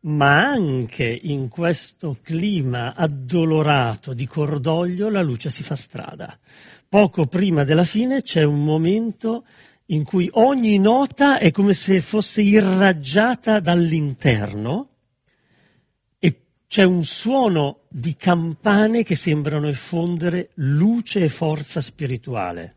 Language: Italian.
Ma anche in questo clima addolorato di cordoglio la luce si fa strada. Poco prima della fine c'è un momento in cui ogni nota è come se fosse irraggiata dall'interno e c'è un suono di campane che sembrano effondere luce e forza spirituale.